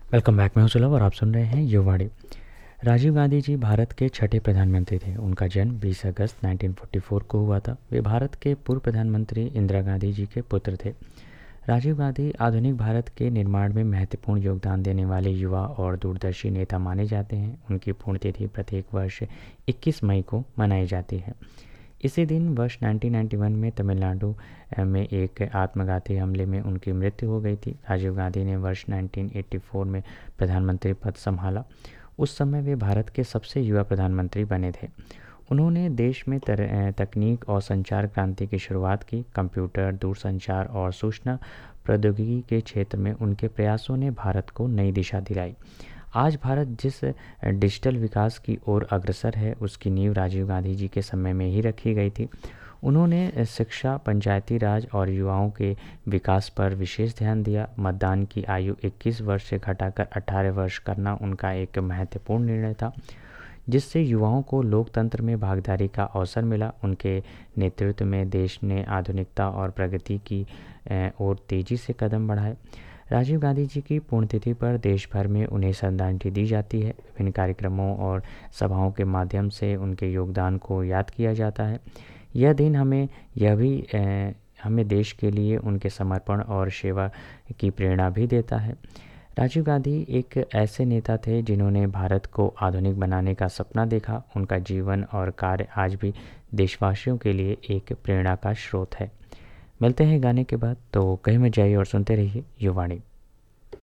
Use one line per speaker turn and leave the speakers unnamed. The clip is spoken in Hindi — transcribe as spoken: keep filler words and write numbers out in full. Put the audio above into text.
Welcome back. मैं हूं सुलभ और आप सुन रहे हैं युवाणी। राजीव गांधी जी भारत के छठे प्रधानमंत्री थे। उनका जन्म बीस अगस्त उन्नीस सौ चौवालीस को हुआ था। वे भारत के पूर्व प्रधानमंत्री इंदिरा गांधी जी के पुत्र थे। राजीव गांधी आधुनिक भारत के निर्माण में महत्वपूर्ण योगदान देने वाले युवा और दूरदर्शी नेता माने जाते हैं। उनकी पुण्यतिथि प्रत्येक वर्ष इक्कीस मई को मनाई जाती है। इसी दिन वर्ष उन्नीस सौ इक्यानवे में तमिलनाडु में एक आत्मघाती हमले में उनकी मृत्यु हो गई थी। राजीव गांधी ने वर्ष उन्नीस सौ चौरासी में प्रधानमंत्री पद संभाला। उस समय वे भारत के सबसे युवा प्रधानमंत्री बने थे। उन्होंने देश में तकनीक और संचार क्रांति की शुरुआत की। कंप्यूटर, दूरसंचार और सूचना प्रौद्योगिकी के क्षेत्र में उनके प्रयासों ने भारत को नई दिशा दिलाई। आज भारत जिस डिजिटल विकास की ओर अग्रसर है, उसकी नींव राजीव गांधी जी के समय में ही रखी गई थी। उन्होंने शिक्षा, पंचायती राज और युवाओं के विकास पर विशेष ध्यान दिया। मतदान की आयु इक्कीस वर्ष से घटाकर अठारह वर्ष करना उनका एक महत्वपूर्ण निर्णय था, जिससे युवाओं को लोकतंत्र में भागीदारी का अवसर मिला। उनके नेतृत्व में देश ने आधुनिकता और प्रगति की ओर तेजी से कदम बढ़ाए। राजीव गांधी जी की पुण्यतिथि पर देश भर में उन्हें श्रद्धांजलि दी जाती है। विभिन्न कार्यक्रमों और सभाओं के माध्यम से उनके योगदान को याद किया जाता है। यह दिन हमें यह भी ए, हमें देश के लिए उनके समर्पण और सेवा की प्रेरणा भी देता है। राजीव गांधी एक ऐसे नेता थे जिन्होंने भारत को आधुनिक बनाने का सपना देखा। उनका जीवन और कार्य आज भी देशवासियों के लिए एक प्रेरणा का स्रोत है। मिलते हैं गाने के बाद, तो कहीं मत जाइए और सुनते रहिए युवाणी।